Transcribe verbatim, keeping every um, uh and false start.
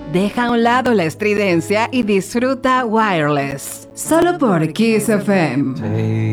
Deja a un lado la estridencia y disfruta Wireless. Solo por Kiss F M.